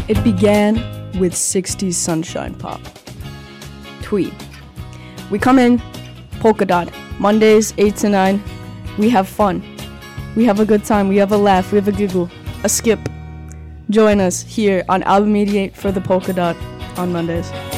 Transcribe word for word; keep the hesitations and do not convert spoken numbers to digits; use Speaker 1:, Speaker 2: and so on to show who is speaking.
Speaker 1: It began with sixties Sunshine Pop. Tweet. We come in, Polka Dot, Mondays eight to nine. We have fun. We have a good time. We have a laugh. We have a giggle. A skip. Join us here on Album eighty-eight for the Polka Dot on Mondays.